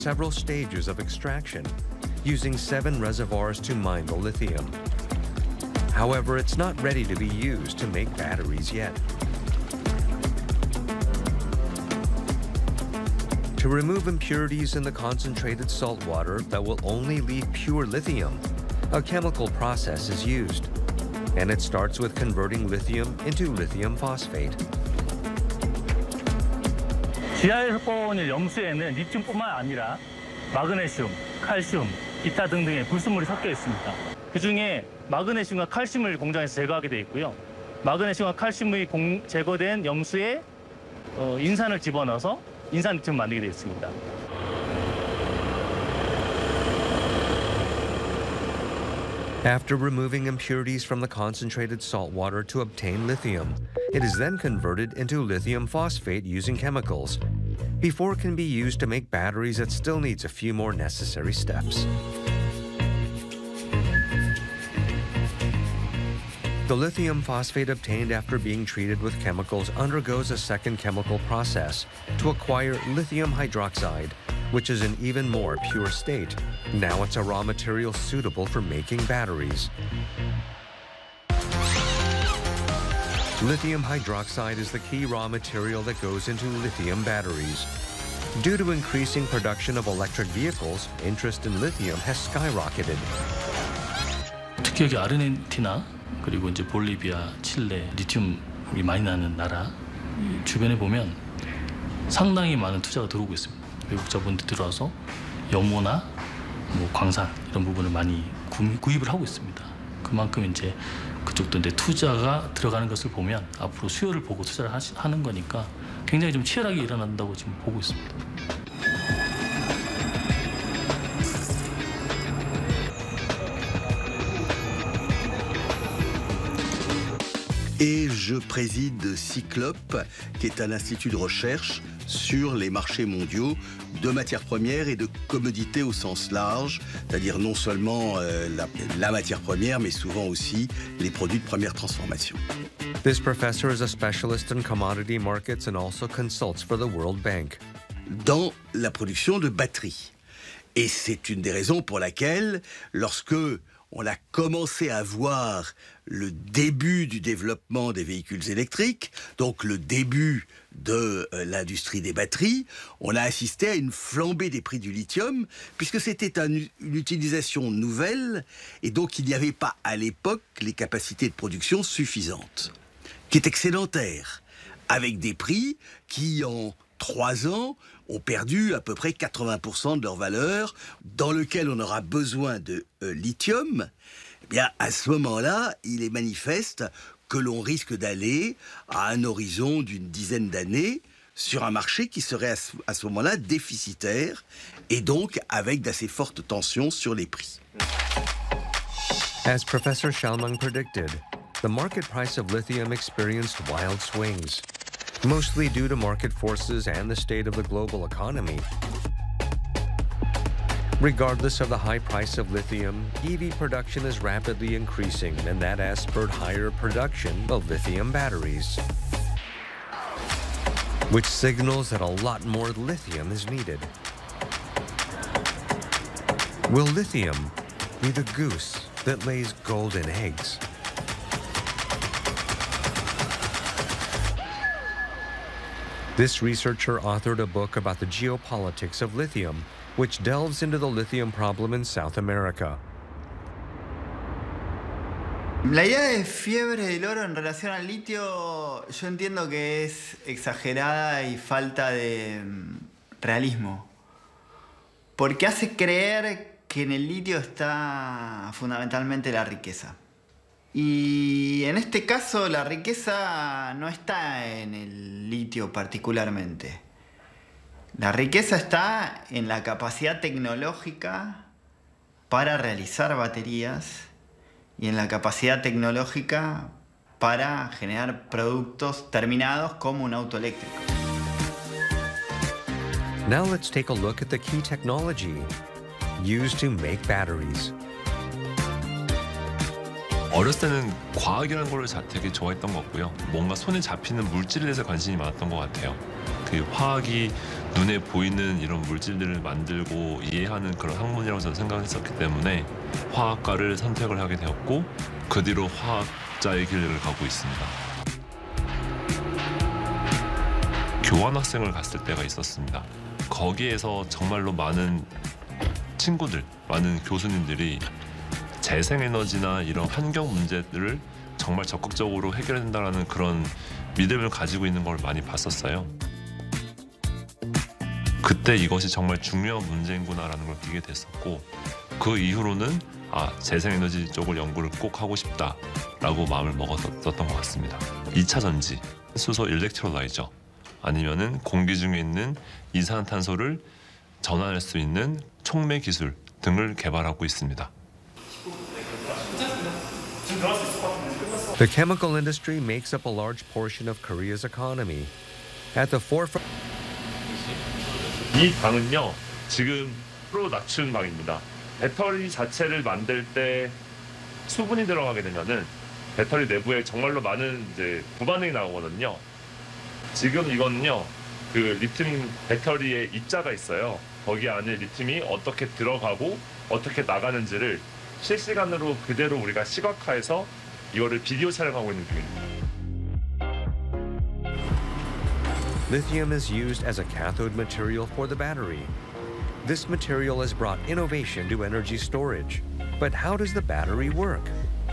several stages of extraction, using 7 reservoirs to mine the lithium. However, it's not ready to be used to make batteries yet. To remove impurities in the concentrated salt water that will only leave pure lithium, a chemical process is used, and it starts with converting lithium into lithium phosphate. 지하에 섞어온 염수에는 리튬뿐만 아니라 마그네슘, 칼슘, 기타 등등의 불순물이 섞여 있습니다. 그중에 마그네슘과 칼슘을 공장에서 제거하게 되어 있고요. 마그네슘과 칼슘이 제거된 염수에 인산을 집어넣어서 인산 리튬을 만들게 되어 있습니다. After removing impurities from the concentrated salt water to obtain lithium, it is then converted into lithium phosphate using chemicals. Before it can be used to make batteries, it still needs a few more necessary steps. The lithium phosphate obtained after being treated with chemicals undergoes a second chemical process to acquire lithium hydroxide, which is an even more pure state. Now it's a raw material suitable for making batteries. Lithium hydroxide is the key raw material that goes into lithium batteries. Due to increasing production of electric vehicles, interest in lithium has skyrocketed. 특히 여기 아르헨티나 그리고 이제 볼리비아, 칠레 리튬이 많이 나는 나라 주변에 보면 상당히 많은 투자가 들어오고 있습니다. 외국 자본들이 들어와서 염호나 광산 이런 부분을 많이 구입을 하고 있습니다. 그만큼 이제 그쪽도 이제 투자가 들어가는 것을 보면 앞으로 수요를 보고 투자를 하는 거니까 굉장히 좀 치열하게 일어난다고 지금 보고 있습니다. Et je préside Cyclope, qui est un institut de recherche sur les marchés mondiaux de matières premières et de commodités au sens large, c'est-à-dire non seulement la matière première, mais souvent aussi les produits de première transformation. This professor is a specialist in commodity markets and also consults for the World Bank. Dans la production de batteries. Et c'est une des raisons pour laquelle, lorsque on a commencé à voir le début du développement des véhicules électriques, donc le début de l'industrie des batteries, on a assisté à une flambée des prix du lithium, puisque c'était une utilisation nouvelle, et donc il n'y avait pas à l'époque les capacités de production suffisantes, qui est excédentaire, avec des prix qui, en 3 ans, ont perdu à peu près 80% de leur valeur, dans lequel on aura besoin de lithium. Eh bien, à ce moment-là, il est manifeste que l'on risque d'aller à un horizon d'une dizaine d'années sur un marché qui serait à ce moment-là déficitaire et donc avec d'assez fortes tensions sur les prix. As Professor Shalmang predicted, the market price of lithium experienced wild swings, mostly due to market forces and the state of the global economy. Regardless of the high price of lithium, EV production is rapidly increasing, and that has spurred higher production of lithium batteries, which signals that a lot more lithium is needed. Will lithium be the goose that lays golden eggs? This researcher authored a book about the geopolitics of lithium, which delves into the lithium problem in South America. La idea de fiebre del oro en relación al litio, yo entiendo que es exagerada y falta de realismo, porque hace creer que en el litio está fundamentalmente la riqueza. Y en este caso la riqueza no está en el litio particularmente. La riqueza está en la capacidad tecnológica para realizar baterías y en la capacidad tecnológica para generar productos terminados como un auto eléctrico. Now let's take a look at the key technology used to make batteries. 어렸을 때는 과학이라는 걸 되게 좋아했던 것 같고요. 뭔가 손에 잡히는 물질에 대해서 관심이 많았던 것 같아요. 그 화학이 눈에 보이는 이런 물질들을 만들고 이해하는 그런 학문이라고 저는 생각했었기 때문에 화학과를 선택을 하게 되었고 그 뒤로 화학자의 길을 가고 있습니다. 교환학생을 갔을 때가 있었습니다. 거기에서 정말로 많은 친구들, 많은 교수님들이 재생에너지나 이런 환경 문제들을 정말 적극적으로 해결해야 된다는 그런 믿음을 가지고 있는 걸 많이 봤었어요. 그때 이것이 정말 중요한 문제인구나라는 걸 느끼게 됐었고 그 이후로는 재생에너지 쪽을 연구를 꼭 하고 싶다라고 마음을 먹었었던 것 같습니다. 2차 전지, 수소 일렉트롤라이저 아니면은 공기 중에 있는 이산화탄소를 전환할 수 있는 촉매 기술 등을 개발하고 있습니다. The chemical industry makes up a large portion of Korea's economy. At the forefront. 이 방은요, 지금 프로 낮춘 방입니다. 배터리 자체를 만들 때 수분이 들어가게 되면은 배터리 내부에 정말로 많은 이제 부반응이 나오거든요. 지금 이거는요, 그 리튬 배터리에 입자가 있어요. 거기 안에 리튬이 어떻게 들어가고 어떻게 나가는지를 실시간으로 그대로 우리가 시각화해서 이거를 비디오 촬영하고 있는 중입니다. Lithium is used as a cathode material for the battery. This material has brought innovation to energy storage. But how does the battery work?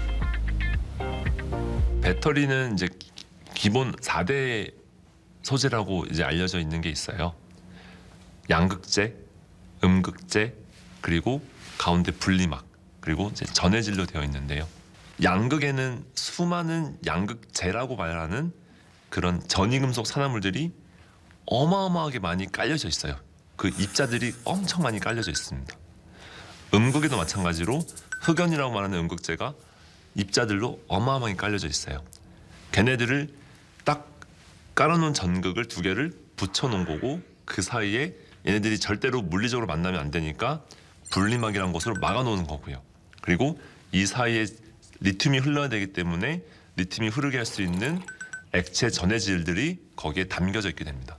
배터리는 이제 기본 4대 소재라고 이제 알려져 있는 게 있어요. 양극재, 음극재, 그리고 가운데 분리막, 그리고 이제 전해질로 되어 있는데요. 양극에는 수많은 양극재라고 말하는 그런 전이금속 산화물들이 어마어마하게 많이 깔려져 있어요. 그 입자들이 엄청 많이 깔려져 있습니다. 음극에도 마찬가지로 흑연이라고 말하는 음극재가 입자들로 어마어마하게 깔려져 있어요. 걔네들을 딱 깔아놓은 전극을 2개를 붙여놓은 거고 그 사이에 얘네들이 절대로 물리적으로 만나면 안 되니까 분리막이라는 것으로 막아놓는 거고요. 그리고 이 사이에 리튬이 흘러야 되기 때문에 리튬이 흐르게 할 수 있는 액체 전해질들이 거기에 담겨져 있게 됩니다.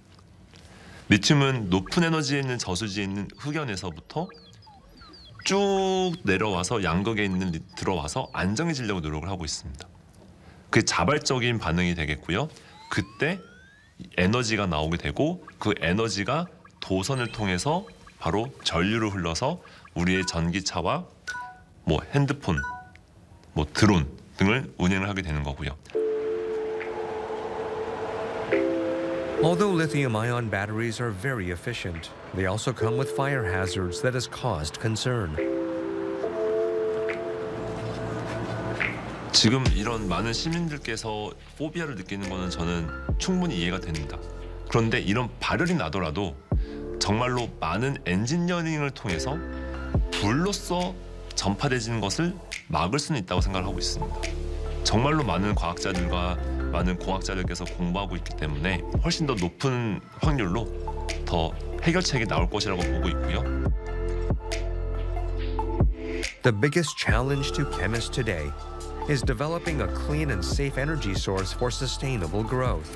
리튬은 높은 에너지에 있는 저수지에 있는 흑연에서부터 쭉 내려와서 양극에 있는 들어와서 안정해지려고 노력을 하고 있습니다. 그게 자발적인 반응이 되겠고요. 그때 에너지가 나오게 되고 그 에너지가 도선을 통해서 바로 전류로 흘러서 우리의 전기차와 핸드폰, 드론 등을 운행을 하게 되는 거고요. Although lithium-ion batteries are very efficient, they also come with fire hazards that has caused concern. 지금 이런 많은 시민들께서 포비아를 느끼는 거는 저는 충분히 이해가 됩니다. 그런데 이런 발열이 나더라도 정말로 많은 엔지니어링을 통해서 불로써 전파되는 것을 막을 수는 있다고 생각하고 있습니다. 정말로 많은 과학자들과 많은 공학자들께서 공부하고 있기 때문에 훨씬 더 높은 확률로 더 해결책이 나올 것이라고 보고 있고요. The biggest challenge to chemists today is developing a clean and safe energy source for sustainable growth.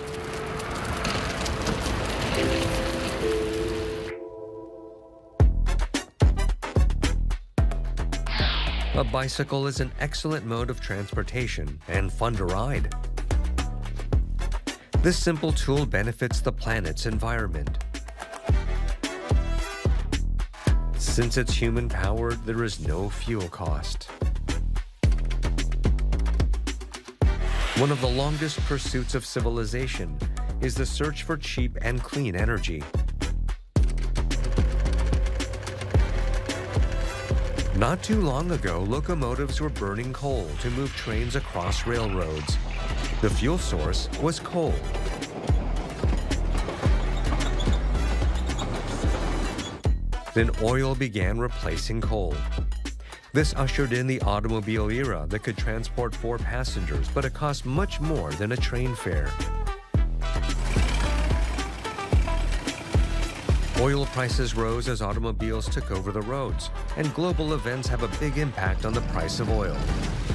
A bicycle is an excellent mode of transportation and fun to ride. This simple tool benefits the planet's environment. Since it's human-powered, there is no fuel cost. One of the longest pursuits of civilization is the search for cheap and clean energy. Not too long ago, locomotives were burning coal to move trains across railroads. The fuel source was coal. Then oil began replacing coal. This ushered in the automobile era that could transport 4 passengers, but it cost much more than a train fare. Oil prices rose as automobiles took over the roads, and global events have a big impact on the price of oil.